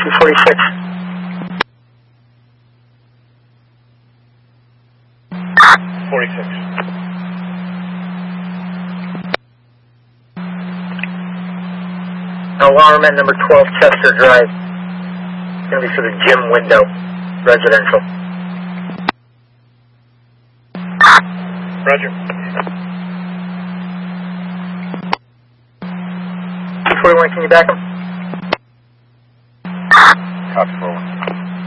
246. Now, wireman number 12, Chester Drive. It's going to be for the gym window, residential. Roger. 241, can you back him? Copy forward.